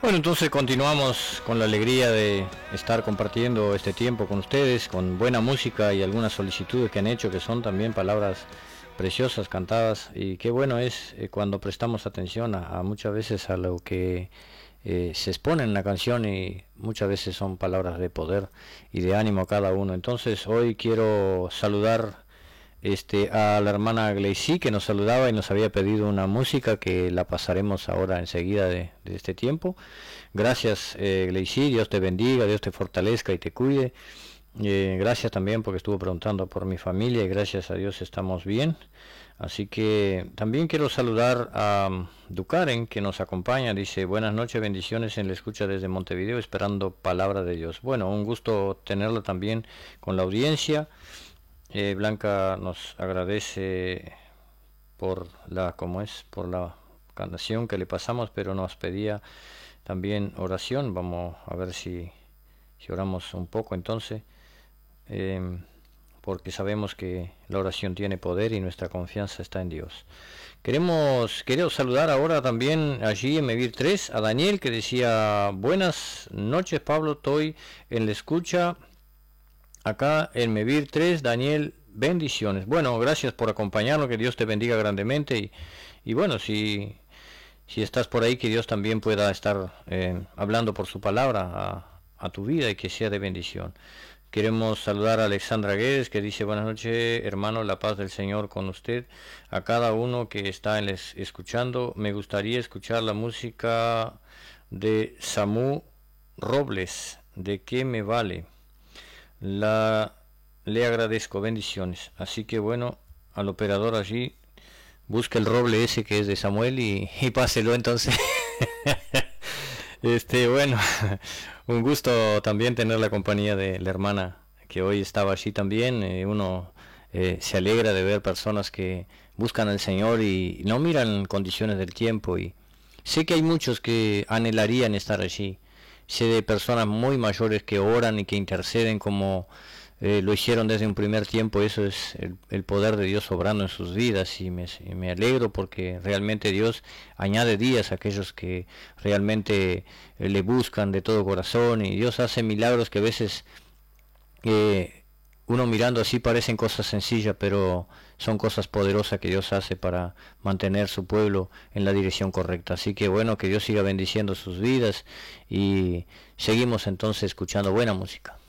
Bueno, entonces continuamos con la alegría de estar compartiendo este tiempo con ustedes, con buena música y algunas solicitudes que han hecho, que son también palabras preciosas cantadas, y qué bueno es cuando prestamos atención a muchas veces a lo que se expone en la canción, y muchas veces son palabras de poder y de ánimo a cada uno. Entonces hoy quiero saludar a la hermana Gleicy, que nos saludaba y nos había pedido una música que la pasaremos ahora enseguida de este tiempo. Gracias, Gleicy, Dios te bendiga, Dios te fortalezca y te cuide. Gracias también porque estuvo preguntando por mi familia, y gracias a Dios estamos bien. Así que también quiero saludar a Ducaren, que nos acompaña. Dice: buenas noches, bendiciones en la escucha desde Montevideo, esperando palabra de Dios. Bueno, un gusto tenerla también con la audiencia. Blanca nos agradece por por la canción que le pasamos, pero nos pedía también oración. Vamos a ver si oramos un poco entonces, porque sabemos que la oración tiene poder y nuestra confianza está en Dios. Quiero saludar ahora también allí en Mevir 3 a Daniel, que decía: buenas noches, Pablo, estoy en la escucha acá en Mevir 3, Daniel, bendiciones. Bueno, gracias por acompañarnos, que Dios te bendiga grandemente, y bueno, si estás por ahí, que Dios también pueda estar hablando por su palabra a tu vida, y que sea de bendición. Queremos saludar a Alexandra Guedes, que dice: buenas noches, hermano, la paz del Señor con usted, a cada uno que está escuchando. Me gustaría escuchar la música de Samu Robles, ¿de qué me vale? Le agradezco, bendiciones. Así que bueno, al operador allí, busque el roble ese que es de Samuel, y páselo entonces. Bueno, un gusto también tener la compañía de la hermana, que hoy estaba allí también. Uno se alegra de ver personas que buscan al Señor y no miran condiciones del tiempo, y sé que hay muchos que anhelarían estar allí. Sé de personas muy mayores que oran y que interceden como lo hicieron desde un primer tiempo. Eso es el poder de Dios obrando en sus vidas, y me alegro porque realmente Dios añade días a aquellos que realmente le buscan de todo corazón, y Dios hace milagros que a veces uno mirando así parecen cosas sencillas, pero son cosas poderosas que Dios hace para mantener su pueblo en la dirección correcta. Así que bueno, que Dios siga bendiciendo sus vidas, y seguimos entonces escuchando buena música.